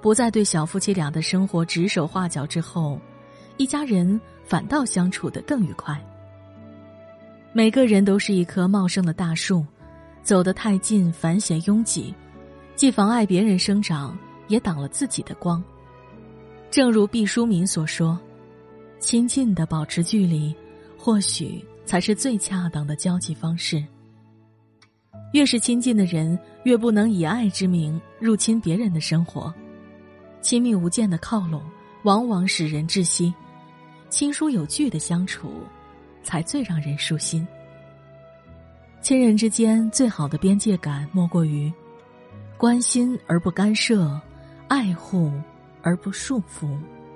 不再对小夫妻俩的生活指手画脚之后，一家人反倒相处得更愉快。每个人都是一棵茂盛的大树，走得太近繁险拥挤，既妨碍别人生长，也挡了自己的光。正如毕淑敏所说，亲近地保持距离，或许才是最恰当的交际方式。越是亲近的人，越不能以爱之名入侵别人的生活。亲密无间的靠拢，往往使人窒息；亲疏有据的相处，才最让人舒心。亲人之间最好的边界感，莫过于关心而不干涉，爱护而不束缚。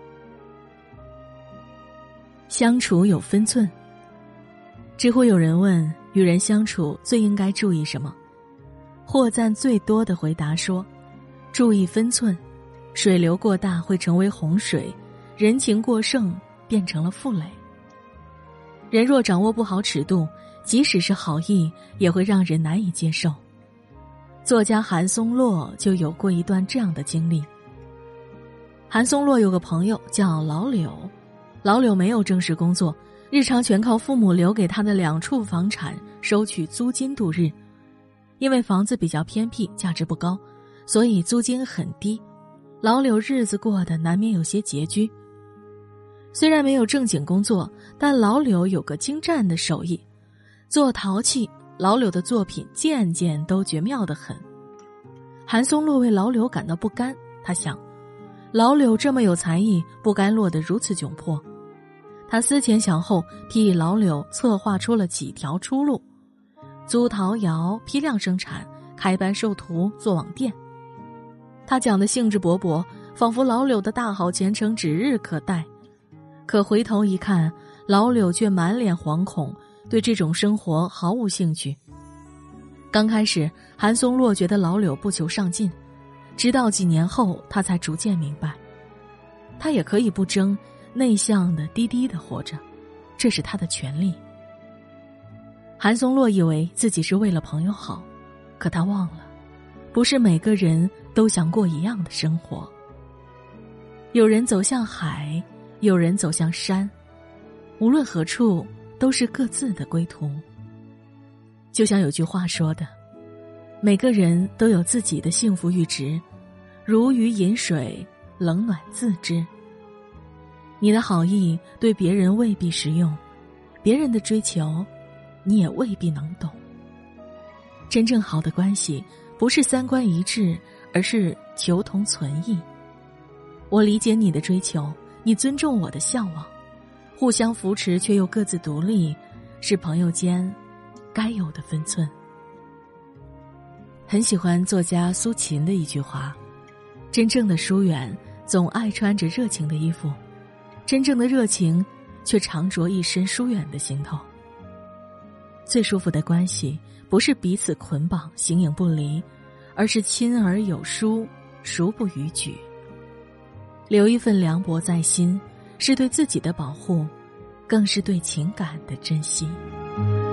相处有分寸。知乎有人问，与人相处最应该注意什么？获赞最多的回答说，注意分寸，水流过大会成为洪水，人情过盛变成了负累。人若掌握不好尺度，即使是好意，也会让人难以接受。作家韩松洛就有过一段这样的经历。韩松洛有个朋友叫老柳，老柳没有正式工作，日常全靠父母留给他的2处房产收取租金度日。因为房子比较偏僻，价值不高，所以租金很低，老柳日子过得难免有些拮据。虽然没有正经工作，但老柳有个精湛的手艺，做陶器，老柳的作品件件都绝妙得很。韩松洛为老柳感到不甘，他想，老柳这么有才艺，不该落得如此窘迫。他思前想后，替老柳策划出了几条出路：租陶窑，批量生产，开班授徒，做网店。他讲的兴致勃勃，仿佛老柳的大好前程指日可待。可回头一看，老柳却满脸惶恐，对这种生活毫无兴趣。刚开始，韩松洛觉得老柳不求上进，直到几年后，他才逐渐明白，他也可以不争，内向的低低的活着，这是他的权利。韩松洛以为自己是为了朋友好，可他忘了，不是每个人都想过一样的生活。有人走向海，有人走向山，无论何处都是各自的归途。就像有句话说的，每个人都有自己的幸福阈值，如鱼饮水，冷暖自知。你的好意对别人未必实用，别人的追求你也未必能懂。真正好的关系不是3观一致，而是求同存异。我理解你的追求，你尊重我的向往，互相扶持却又各自独立，是朋友间该有的分寸。很喜欢作家苏秦的一句话，真正的疏远总爱穿着热情的衣服，真正的热情却常着一身疏远的行头。最舒服的关系不是彼此捆绑形影不离，而是亲而有疏，孰不逾矩。留一份凉薄在心，是对自己的保护，更是对情感的珍惜。